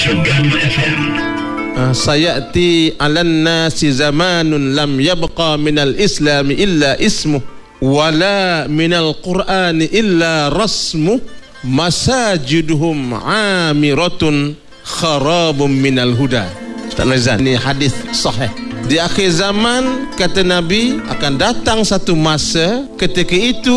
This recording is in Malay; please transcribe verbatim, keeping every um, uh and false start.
Sayati 'alan nasi zamanun lam yabqa minal islami illa ismuh wala minal qur'ani illa rasmuh masajiduhum 'amiratun kharabum minal huda. Ustaz Nazan, ini hadis sahih. Di akhir zaman, kata Nabi, akan datang satu masa ketika itu